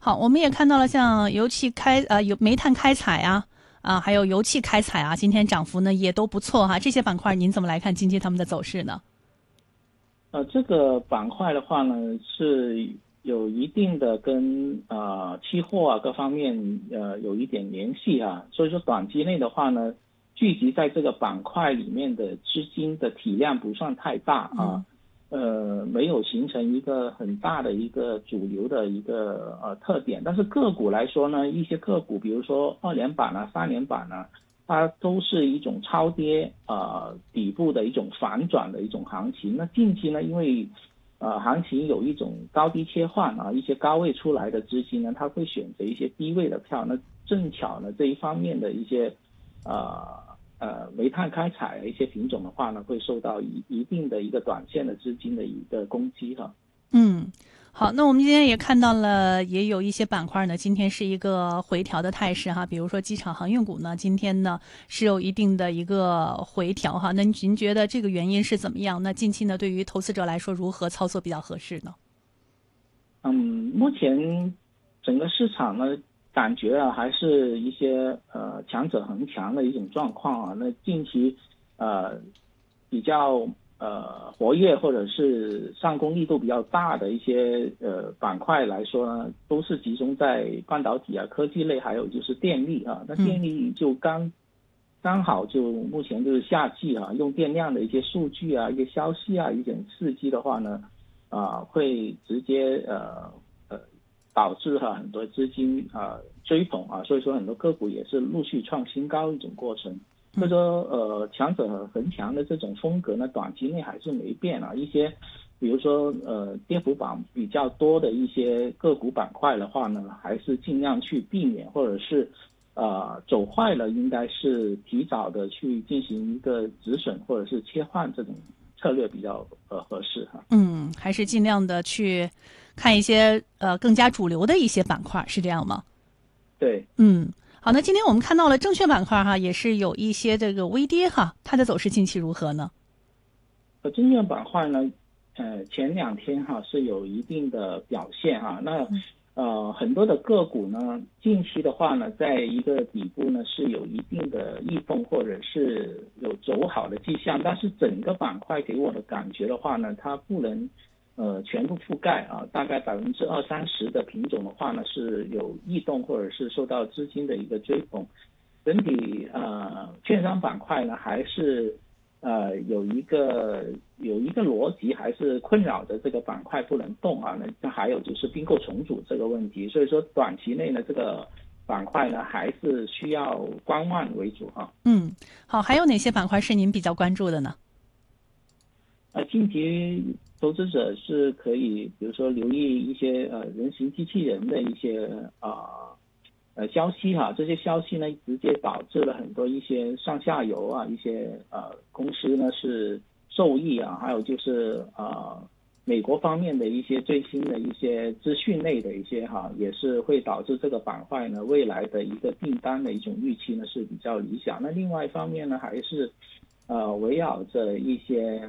好，我们也看到了像有煤炭开采还有油气开采今天涨幅呢也都不错哈。这些板块您怎么来看近期他们的走势呢？ 这个板块的话呢，是有一定的跟期货各方面有一点联系所以说短期内的话呢，聚集在这个板块里面的资金的体量不算太大没有形成一个很大的一个主流的一个特点。但是个股来说呢，一些个股比如说2连板3连板它都是一种超跌底部的一种反转的一种行情。那近期呢，因为行情有一种高低切换一些高位出来的资金呢，它会选择一些低位的票。那正巧呢，这一方面的一些煤炭开采的一些品种的话呢，会受到一定的一个短线的资金的一个攻击嗯，好，那我们今天也看到了，也有一些板块呢，今天是一个回调的态势哈。比如说机场航运股呢，今天呢是有一定的一个回调哈。那您觉得这个原因是怎么样？那近期呢，对于投资者来说，如何操作比较合适呢？ 目前整个市场呢，感觉还是一些强者恒强的一种状况那近期比较活跃或者是上攻力度比较大的一些板块来说呢，都是集中在半导体科技类，还有就是电力那电力就刚好就目前就是夏季用电量的一些数据一些消息一点刺激的话呢会直接导致很多资金追捧所以说很多个股也是陆续创新高一种过程。所以说强者恒强的这种风格呢，短期内还是没变一些比如说跌幅榜比较多的一些个股板块的话呢，还是尽量去避免，或者是走坏了应该是提早的去进行一个止损或者是切换，这种策略比较合适还是尽量的去看一些更加主流的一些板块，是这样吗？ 对。 好，那今天我们看到了证券板块也是有一些这个微跌它的走势近期如何呢？ 证券板块呢，前2天是有一定的表现那很多的个股呢，近期的话呢，在一个底部呢是有一定的异动或者是有走好的迹象，但是整个板块给我的感觉的话呢，它不能全部覆盖大概20-30%的品种的话呢是有异动或者是受到资金的一个追捧。整体券商板块呢还是有一个逻辑还是困扰着这个板块不能动那还有就是并购重组这个问题，所以说短期内呢这个板块呢还是需要观望为主好，还有哪些板块是您比较关注的呢？ 近期投资者是可以比如说留意一些人形机器人的一些消息这些消息呢直接导致了很多一些上下游一些公司呢是受益还有就是美国方面的一些最新的一些资讯类的一些也是会导致这个板块呢未来的一个订单的一种预期呢是比较理想。那另外一方面呢还是围绕着一些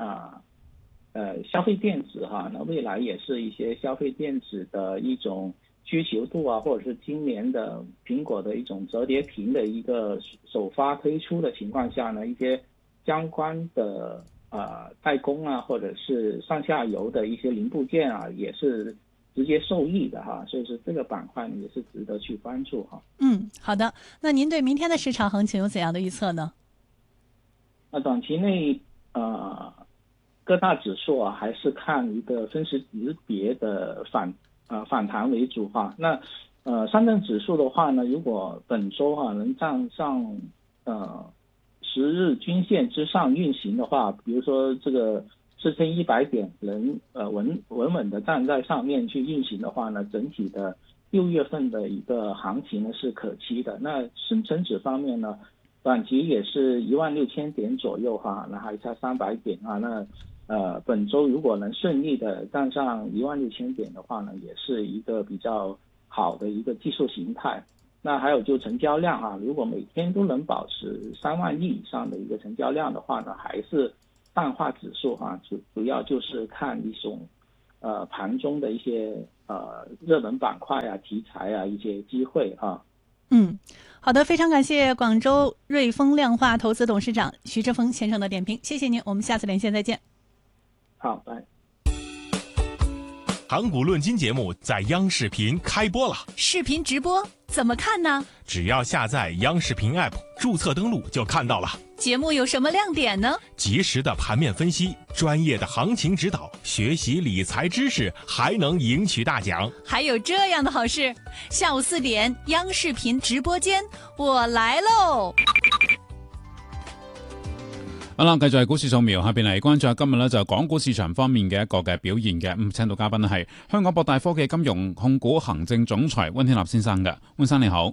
消费电子那未来也是一些消费电子的一种需求度或者是今年的苹果的一种折叠屏的一个首发推出的情况下呢，一些相关的代工或者是上下游的一些零部件也是直接受益的所以说这个板块呢也是值得去关注好的。那您对明天的市场行情有怎样的预测呢？ 那短期内各大指数还是看一个分时级别的反弹为主那上证指数的话呢，如果本周能站上10日均线之上运行的话，比如说这个4100点能稳稳的站在上面去运行的话呢，整体的6月份的一个行情呢是可期的。那深成指方面呢，短期也是16000点左右那还差300点那本周如果能顺利的站上16000点的话呢，也是一个比较好的一个技术形态。那还有就成交量如果每天都能保持3万亿以上的一个成交量的话呢，还是淡化指数主要就是看一种盘中的一些熱門板塊啊、題材啊一些機會啊。 好的，非常感謝廣州瑞豐量化投資董事長徐志峰先生的點評，謝謝您，我們下次連線再見。 好，拜。 港股論金節目在央視頻開播了， 視頻直播怎麼看呢？ 只要下載央視頻 App， 註冊登錄就看到了。 節目有什麼亮點呢？ 及時的盤面分析，專業的行情指導，學習理財知識，還能贏取大獎。 還有這樣的好事，下午4點央視頻直播間，我來嘍。 好啦，繼續係股市掃描，下邊嚟關注下今日呢就港股市場方面嘅一個嘅表現嘅。請到嘉賓係香港博大科技金融控股行政總裁溫天納先生嘅。溫生你好，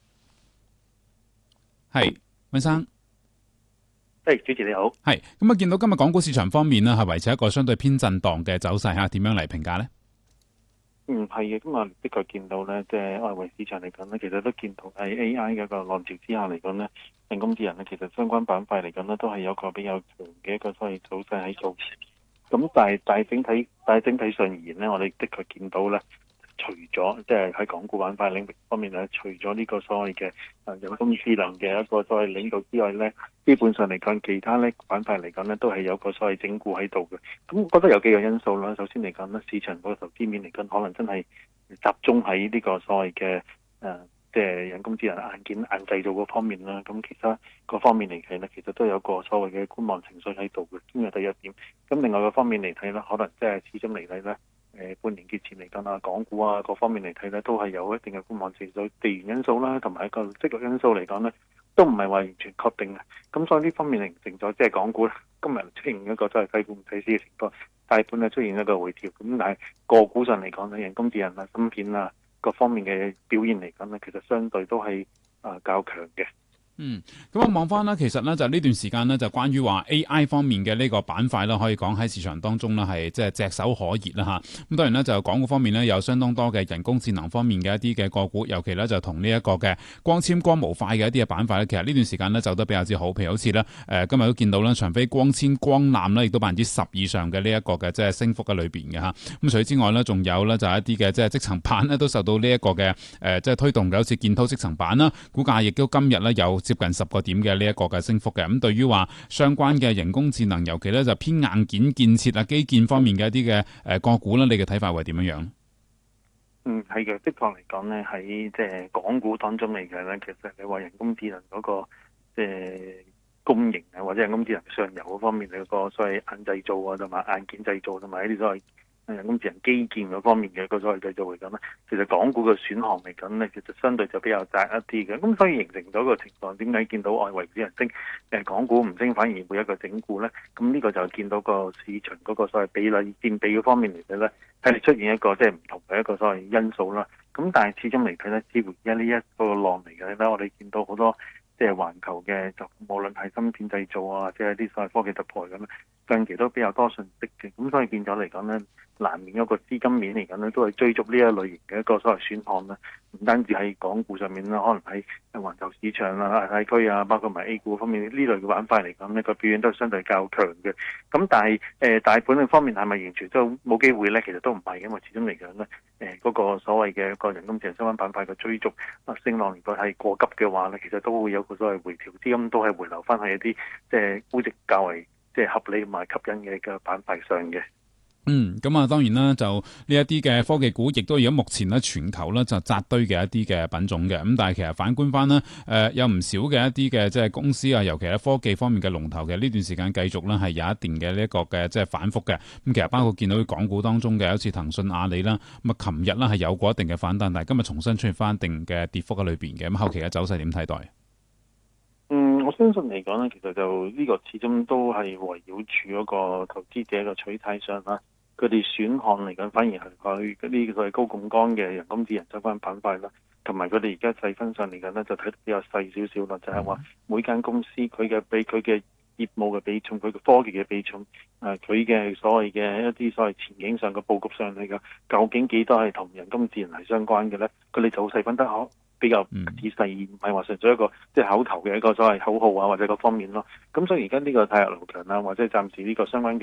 係溫生， 主持你好， 係咁啊！見到今日港股市場方面呢係維持一個相對偏震盪嘅走勢吓，點樣嚟評價呢？ 係嘅，咁啊的確見到咧，即係外圍市場嚟講咧，其實都見到喺 AI 嘅一個浪潮之下嚟講咧，人工智能咧，其實相關板塊嚟講咧，都係有個比較強嘅一個所謂走勢喺度。咁但係整體上而言咧，我哋的確見到咧，除咗即係喺港股板塊領域方面咧，除咗呢個所謂嘅人工智能嘅一個所謂領導之外咧，基本上嚟講，其他咧板塊嚟講咧，都係有個所謂整固喺度嘅。咁我覺得有幾個因素啦。首先嚟講咧，市場嗰個投資面嚟講，可能真係集中喺呢個所謂嘅即係人工智能硬件硬製造嗰方面啦。咁其他各方面嚟睇咧，其實都有個所謂嘅觀望情緒喺度嘅。呢個第一點。咁另外個方面嚟睇咧，可能即係始終嚟睇咧。半年結前嚟講啊，港股啊各方面嚟睇咧，都係有一定嘅觀望情緒，地緣因素啦，同埋一個積極因素嚟講咧，都唔係話完全確定嘅。咁所以呢方面形成咗，即係港股咧今日出現一個真係睇股唔睇市嘅情況，大盤咧出現一個回調。咁但係個股上嚟講咧，人工智能啊、芯片啊各方面嘅表現嚟講咧，其實相對都係較強嘅。 咁我望翻啦，其實呢，就呢段時間呢，就關於話 AI 方面嘅呢個板塊啦，可以講喺市場當中呢係即係炙手可熱啦吓。咁當然呢，就港股方面呢，有相當多嘅人工智能方面嘅一啲嘅個股，尤其呢，就同呢一個嘅光纖光模塊嘅一啲嘅板塊呢，其實呢段時間呢，走得比較之好。譬如好似呢，今日都見到啦，長飛光纖光纜呢，亦都10%以上嘅呢一個嘅即係升幅嘅裏邊嘅吓。咁除此之外呢，仲有呢，就一啲嘅即係積層板呢，都受到呢一個嘅即係推動嘅，好似建滔積層板啦，股價亦都今日呢，有接近10個點嘅呢一個嘅升幅嘅。咁對於話相關嘅人工智能，尤其咧就偏硬件建設啊、基建方面嘅一啲嘅個股咧，你嘅睇法會點樣樣？ 係嘅，的確嚟講咧，喺即係港股當中嚟嘅咧，其實你話人工智能嗰個即係供應啊，或者人工智能上游嗰方面嘅個所謂硬製造啊，同埋硬件製造，同埋一啲所謂人工智能基建嗰方面嘅個所謂製造嚟講咧，其實港股嘅選項嚟講咧，其實相對就比較窄一啲嘅。咁所以形成咗個情況，點解見到外圍啲人升，港股唔升，反而會一個整固咧？咁呢個就見到個市場嗰個所謂比例佔比嗰方面嚟睇咧，係出現一個即係唔同嘅一個所謂因素啦。咁但係始終嚟睇咧，似乎而家呢一個浪嚟嘅咧，我哋見到好多即係環球嘅，就無論係芯片製造啊，即係啲所謂科技突破咁咧，近期都比較多信息嘅。咁所以變咗嚟講咧，難免一個資金面嚟講咧，都係追逐呢一類型嘅一個所謂選項啦。唔單止喺港股上面啦，可能喺環球市場啊、亞太區啊，包括埋 A 股方面呢類嘅板塊嚟講呢個表現都係相對較強嘅。咁但係大盤嘅方面係咪完全都冇機會咧？其實都唔係，因為始終嚟講咧，嗰個所謂嘅一個人工智能相關板塊嘅追逐升浪，如果係過急嘅話咧，其實都會有個所謂回調，資金都係回流翻去一啲即係估值較為即係合理同埋吸引嘅板塊上嘅。 咁啊，當然啦，就呢一啲嘅科技股，亦都而家目前咧全球咧就紮堆嘅一啲嘅品種嘅。咁但係其實反觀翻呢，有唔少嘅一啲嘅即係公司啊，尤其係科技方面嘅龍頭嘅呢段時間繼續咧係有一定嘅呢一個嘅即係反覆嘅。咁其實包括見到港股當中嘅好似騰訊、阿里啦，咁啊，琴日啦係有過一定嘅反彈，但係今日重新出現翻一定嘅跌幅喺裏邊嘅。咁後期嘅走勢點睇待？ 我相信嚟講咧，其實就呢個始終都係圍繞住嗰個投資者嘅取態上啦。佢哋選項嚟講，反而係佢嗰啲所謂高槓桿嘅人工智能相關板塊啦，同埋佢哋而家細分上嚟講咧，就睇得比較細少少啦。就係話每間公司佢嘅業務嘅比重，佢嘅科技嘅比重，佢嘅所謂嘅一啲所謂前景上嘅佈局上嚟講，究竟幾多係同人工智能係相關嘅咧？佢哋就細分得比較仔細，唔係話純粹一個即係口頭嘅一個所謂口號啊，或者各方面咯。咁所以而家呢個太陽流強啦，或者暫時呢個相關嘅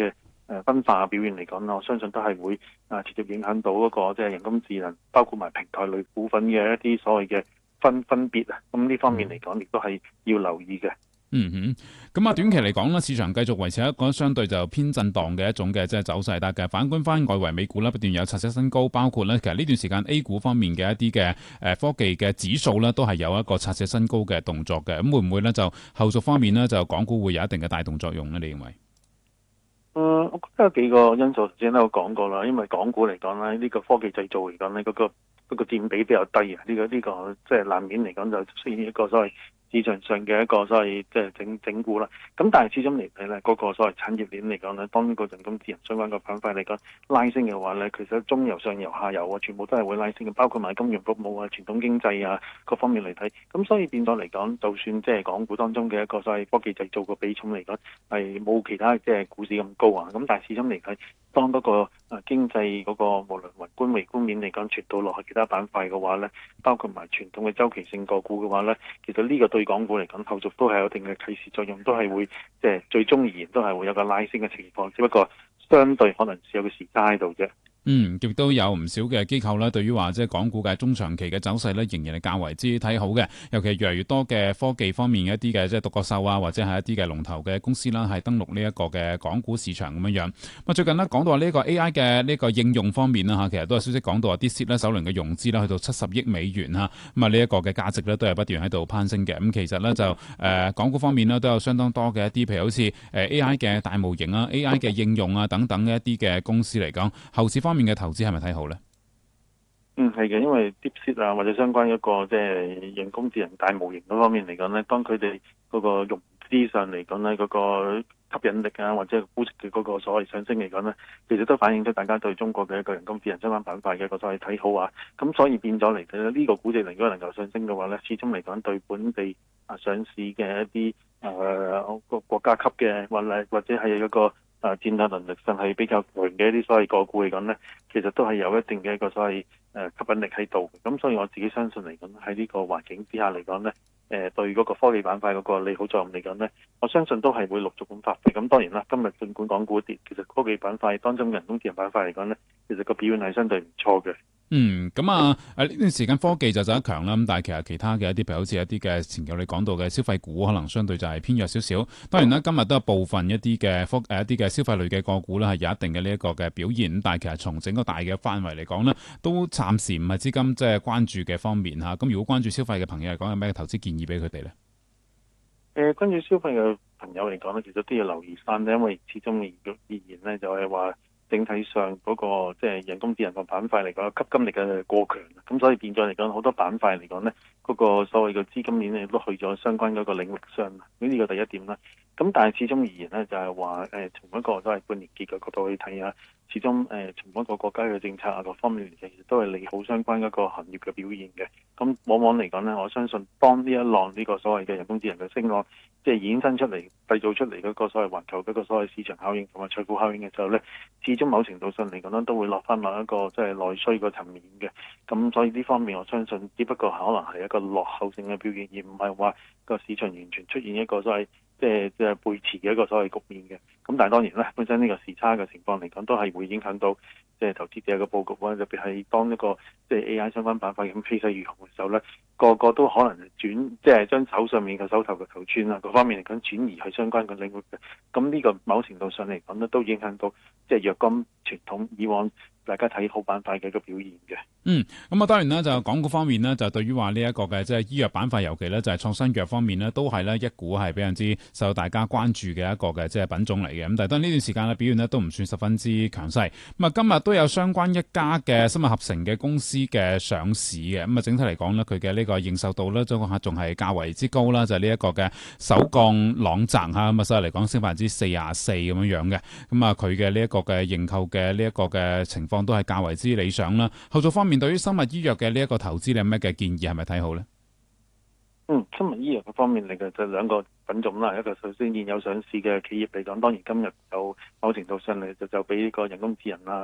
分化嘅表現嚟講，我相信都係會直接影響到嗰個即係人工智能，包括埋平台類股份嘅一啲所謂嘅分別啊。咁呢方面嚟講，亦都係要留意嘅。 咁短期嚟講咧，市場繼續維持一個相對就偏震盪嘅一種嘅即係走勢，但係反觀翻外圍美股啦，不斷有刷新新高，包括咧其實呢段時間 A 股方面嘅一啲嘅科技嘅指數咧，都係有一個刷新新高嘅動作嘅。咁會唔會咧就後續方面咧就港股會有一定嘅帶動作用咧？你認為？ 我覺得有幾個因素，頭先都有講過啦。因為港股嚟講咧，呢個科技製造嚟講咧，嗰個佔比比較低啊。呢個即係難免嚟講就出現一個所謂市場上嘅一個所謂即係整固啦。咁但係始終嚟睇咧，嗰個所謂產業鏈嚟講咧，當個人工智能相關個板塊嚟講拉升嘅話咧，其實中游、上游、下游啊，全部都係會拉升嘅，包括埋金融服務啊、傳統經濟啊各方面嚟睇。咁所以變咗嚟講，就算即係港股當中嘅一個所謂科技製造個比重嚟講係冇其他即係股市咁高啊。咁但係始終嚟睇，當嗰個經濟嗰個無論宏觀微觀面嚟講傳到落去其他板塊嘅話咧，包括埋傳統嘅周期性個股嘅話咧，其實呢個對港股嚟講後續都係有一定嘅啟示作用，都係會即係最終而言都係會有個拉升嘅情況，只不過相對可能有個時差喺度啫。 亦都有唔少嘅機構咧，對於話即係港股嘅中長期嘅走勢咧，仍然係較為之睇好嘅。尤其係越嚟越多嘅科技方面一啲嘅即係獨角獸啊，或者係一啲嘅龍頭嘅公司啦，係登陸呢一個嘅港股市場咁樣樣。咁最近呢，講到話呢個 AI 嘅呢個應用方面啦嚇，其實都有消息講到話啲 DeepSeek 首輪嘅融資啦，去到70億美元嚇。咁啊呢一個嘅價值咧都係不斷喺度攀升嘅。咁其實咧就港股方面呢，都有相當多嘅一啲，譬如好似AI 嘅大模型啊、AI 嘅應用啊等等嘅一啲嘅公司嚟講，後市方面嘅投資係咪睇好咧？ 係嘅，因為 DeepSeek 啊或者相關一個即係人工智能大模型嗰方面嚟講咧，當佢哋嗰個融資上嚟講咧，嗰個吸引力啊或者估值嘅嗰個所謂上升嚟講咧，其實都反映咗大家對中國嘅一個人工智能相關板塊嘅一個所謂睇好啊。咁所以變咗嚟睇咧，呢個估值如果能夠上升嘅話咧，始終嚟講對本地上市嘅一啲國家級嘅或者係一個戰略能力上係比較強嘅一啲所謂個股嚟講咧，其實都係有一定嘅一個所謂吸引力喺度。咁所以我自己相信嚟講喺呢個環境之下嚟講咧，對嗰個科技板塊嗰個利好作用嚟講咧，我相信都係會陸續咁發揮。咁當然啦，今日儘管港股跌，其實科技板塊當中人工智能板塊嚟講咧，其實個表現係相對唔錯嘅。 咁呢段時間科技就走得強啦，咁但係其實其他嘅一啲譬如好似一啲嘅前有你講到嘅消費股，可能相對就係偏弱少少。當然啦，今日都有部分一啲嘅一啲嘅消費類嘅個股咧係有一定嘅呢一個嘅表現，咁但係其實從整個大嘅範圍嚟講呢，都暫時唔係資金即係關注嘅方面嚇。咁如果關注消費嘅朋友嚟講，有咩投資建議俾佢哋呢？ 關注消費嘅朋友嚟講呢，其實都要留意翻，因為始終而言呢，就係話整體上嗰個即係人工智能個板塊嚟講，吸金力嘅過強，咁所以變咗嚟講，好多板塊嚟講呢，嗰個所謂嘅資金鏈咧都去咗相關嗰個領域上，呢個第一點啦。咁但係始終而言呢，就係話從一個都係半年結嘅角度去睇下，始終從一個國家嘅政策啊各方面，其實都係利好相關嗰個行業嘅表現嘅。咁往往嚟講呢，我相信當呢一浪呢個所謂嘅人工智能嘅升浪，即係衍生出嚟、製造出嚟嗰個所謂環球嗰個所謂市場效應同埋財富效應嘅時候呢，始終某程度上嚟講呢，都會落翻落一個即係內需個層面嘅。咁所以呢方面，我相信只不過可能係一個落後性嘅表現，而唔係話個市場完全出現一個所謂即係背馳嘅一個所謂局面嘅。咁但係當然咧，本身呢個時差嘅情況嚟講，都係會影響到即係投資者嘅佈局啦。特別係當一個即係 AI 相關板塊咁氣勢如虹嘅時候咧，個個都可能即係將手上面嘅手頭嘅頭寸啊，各方面嚟講轉移去相關嘅領域嘅。咁呢個某程度上嚟講咧，都影響到即係若干傳統以往大家睇好板塊嘅一個表現嘅。 咁當然啦，就港股方面呢，就對於話呢一個嘅即係醫藥板塊，尤其咧就係創新藥方面呢，都係呢一股係比較之受到大家關注嘅一個嘅即係品種嚟嘅。咁但係當呢段時間咧表現呢都唔算十分之強勢。今日都有相關一家嘅生物合成嘅公司嘅上市嘅。整體嚟講呢，佢嘅呢個認受度呢，仲係較為之高啦。就係呢一個嘅首鋼朗澤嚇，咁所以嚟講升44%咁樣嘅。佢嘅呢一個嘅認購嘅呢一個嘅情況都係較為之理想啦。後續方面，對於生物醫藥嘅呢一個投資，你有咩嘅建議？係咪睇好呢？ 生物醫藥嘅方面嚟嘅就兩個品種啦。一個首先現有上市嘅企業嚟講，當然今日有某程度上嚟就俾呢個人工智能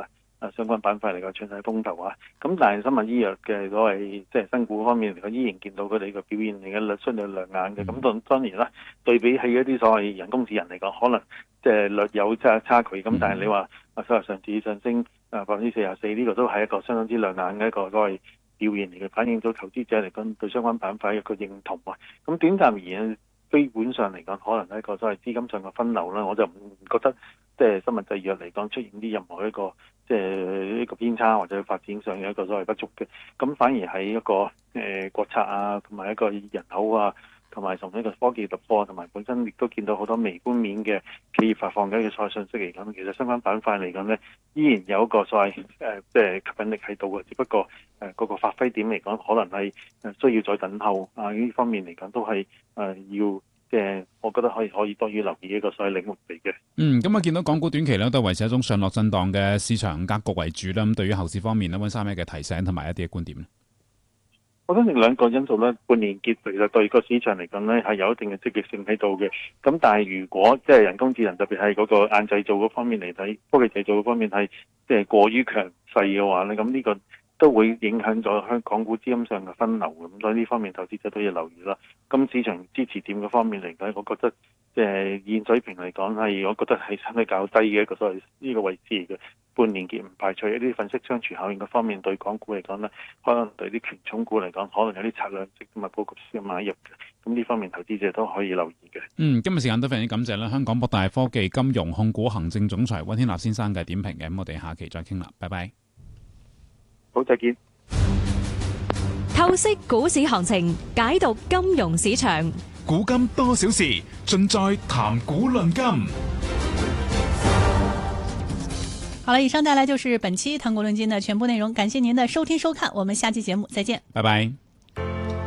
相關板塊嚟講搶晒風頭啊。咁但係生物醫藥嘅所謂即係新股方面嚟講，依然見到佢哋個表現嚟嘅相對亮眼嘅。咁當然啦，對比起一啲所謂人工智能嚟講，可能即係略有差距。咁但係你話收入上市上升44%，呢個都係一個相當之亮眼嘅一個所謂表現嚟嘅，反映到投資者嚟講對相關板塊一個認同啊。咁短暫而言，基本上嚟講，可能係一個所謂資金上嘅分流啦。我就唔覺得即係生物製藥嚟講出現啲任何一個即係一個偏差或者發展上有一個所謂不足嘅。咁反而喺一個國策啊，同埋一個人口啊，同埋從呢個科技突破，同埋本身亦都見到好多微觀面嘅企業發放嘅一個所謂信息嚟講，其實相關板塊嚟講呢，依然有一個所謂即係吸引力喺度嘅，只不過嗰個發揮點嚟講，可能係需要再等候啊。呢方面嚟講都係要我覺得可以多於留意一個所謂領域嚟嘅。 咁啊見到港股短期咧都係維持一種上落震盪嘅市場格局為主啦。咁對於後市方面咧，溫生咩嘅提醒同埋一啲嘅觀點咧？ 我相信兩個因素咧，半年結其實對個市場嚟講咧係有一定嘅積極性喺度嘅。咁但係如果即係人工智能，特別係嗰個硬製造嗰方面嚟睇，科技製造嗰方面係即係過於強勢嘅話咧，咁呢個都會影響咗香港股資金上嘅分流嘅。咁所以呢方面投資者都要留意啦。咁市場支持點嘅方面嚟講，我覺得現水平嚟講係，我覺得係相對較低嘅一個所謂呢個位置嚟嘅。半年結唔排除一啲分析相處效應嘅方面對港股嚟講呢，可能對啲權重股嚟講，可能有啲策略性同埋佈局式嘅買入嘅。咁呢方面投資者都可以留意嘅。 今日時間都非常之感謝啦，香港博大科技金融控股行政總裁溫天納先生嘅點評嘅。咁我哋下期再傾啦，拜拜。 好，再見。 透析股市行情，解讀金融市場， 古今多少事，盡在談股論金。 好了，以上带来就是本期谈股论金的全部内容，感谢您的收听收看，我们下期节目再见， 拜拜。